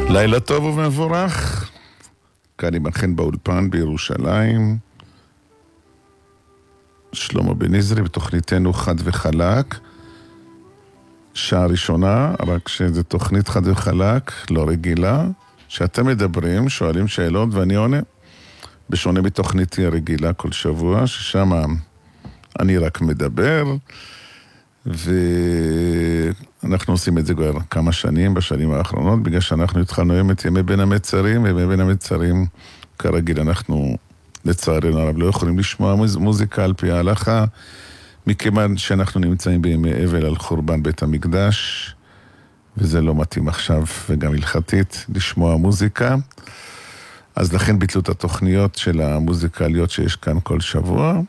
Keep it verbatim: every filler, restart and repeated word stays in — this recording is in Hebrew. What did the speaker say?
לילה טוב ומבורך, כאן עם חן באולפן בירושלים, שלמה בן עזרי בתוכניתנו חד וחלק, שעה ראשונה, רק שזה תוכנית חד וחלק, לא רגילה, שאתם מדברים, שואלים שאלות ואני עונה, בשונה מתוכניתי הרגילה כל שבוע, ששם אני רק מדבר, ואנחנו עושים את זה כבר כמה שנים, בשנים האחרונות, בגלל שאנחנו התחלנו היום את ימי בין המצרים, וימי בין המצרים, כרגיל, אנחנו לצערנו הרב לא יכולים לשמוע מוזיקה על פי ההלכה, מכיוון שאנחנו נמצאים בימי אבל על חורבן בית המקדש, וזה לא מתאים עכשיו, וגם הלכתית, לשמוע מוזיקה, אז לכן ביטלו את התוכניות של המוזיקליות שיש כאן כל שבוע,